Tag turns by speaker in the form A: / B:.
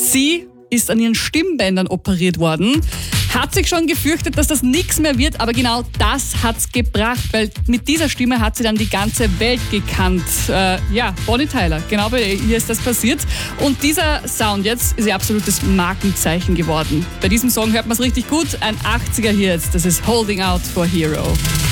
A: Sie ist an ihren Stimmbändern operiert worden. Hat sich schon gefürchtet, dass das nichts mehr wird, aber genau das hat's gebracht, weil mit dieser Stimme hat sie dann die ganze Welt gekannt. Bonnie Tyler, genau bei ihr ist das passiert. Und dieser Sound jetzt ist ihr absolutes Markenzeichen geworden. Bei diesem Song hört man es richtig gut, ein 80er hier jetzt, das ist Holding Out for Hero.